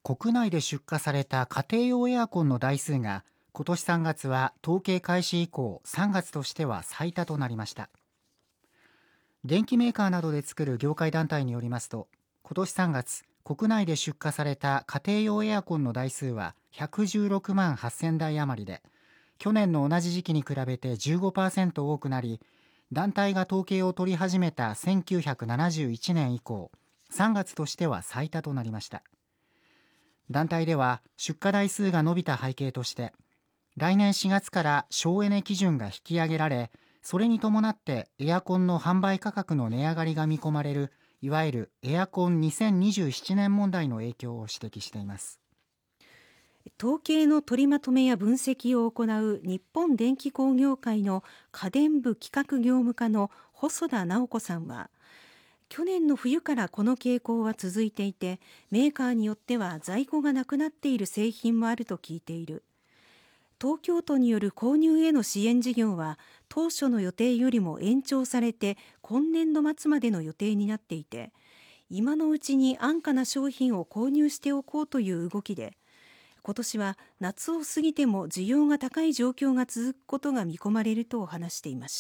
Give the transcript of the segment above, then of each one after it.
国内で出荷された家庭用エアコンの台数が今年3月は統計開始以降3月としては最多となりました。電機メーカーなどで作る業界団体によりますと、今年3月国内で出荷された家庭用エアコンの台数は116万8000台余りで、去年の同じ時期に比べて 15% 多くなり、団体が統計を取り始めた1971年以降3月としては最多となりました。団体では出荷台数が伸びた背景として、来年4月から省エネ基準が引き上げられ、それに伴ってエアコンの販売価格の値上がりが見込まれる、いわゆるエアコン2027年問題の影響を指摘しています。 統計の取りまとめや分析を行う日本電機工業会の家電部企画業務課の細田直子さんは、去年の冬からこの傾向は続いていて、メーカーによっては在庫がなくなっている製品もあると聞いている。東京都による購入への支援事業は当初の予定よりも延長されて今年度末までの予定になっていて、今のうちに安価な商品を購入しておこうという動きで、今年は夏を過ぎても需要が高い状況が続くことが見込まれると話していました。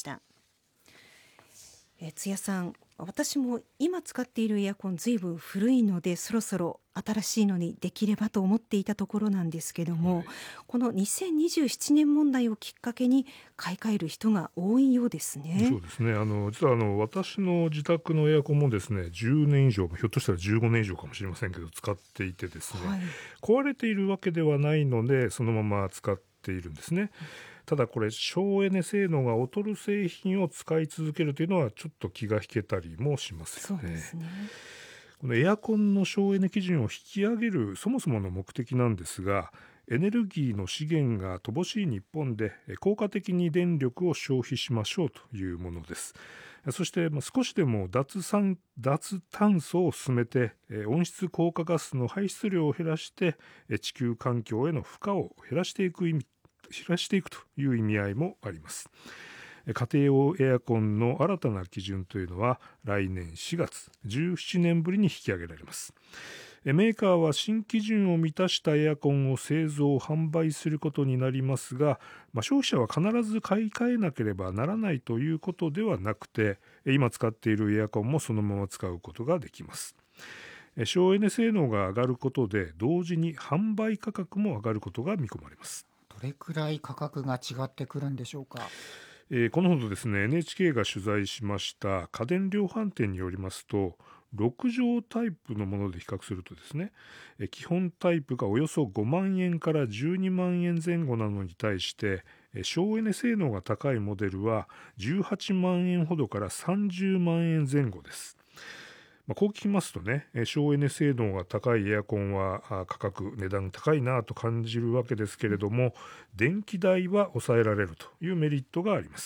津谷さん、私も今使っているエアコンずいぶん古いので、そろそろ新しいのにできればと思っていたところなんですけども、この2027年問題をきっかけに買い替える人が多いようですね。 そうですね。実は私の自宅のエアコンもですね、10年以上、ひょっとしたら15年以上かもしれませんけど使っていてですね、壊れているわけではないのでそのまま使っているんですね。ただこれ省エネ性能が劣る製品を使い続けるというのはちょっと気が引けたりもしますよね。 そうですね。 このエアコンの省エネ基準を引き上げるそもそもの目的なんですが、エネルギーの資源が乏しい日本で効果的に電力を消費しましょうというものです。そして少しでも脱炭素を進めて温室効果ガスの排出量を減らして地球環境への負荷を減らしていくという意味合いもあります。家庭用エアコンの新たな基準というのは来年4月17年ぶりに引き上げられます。メーカーは新基準を満たしたエアコンを製造販売することになりますが、消費者は必ず買い替えなければならないということではなくて、今使っているエアコンもそのまま使うことができます。省エネ性能が上がることで同時に販売価格も上がることが見込まれます。 どれくらい価格が違ってくるんでしょうか。 このほどですね、 NHK が取材しました家電量販店によりますと、6畳タイプのもので比較するとですね、基本タイプがおよそ5万円から12万円前後なのに対して、省エネ性能が高いモデルは18万円ほどから30万円前後です。こう聞きますとね、省エネ性能が高いエアコンは値段高いなと感じるわけですけれども、電気代は抑えられるというメリットがあります。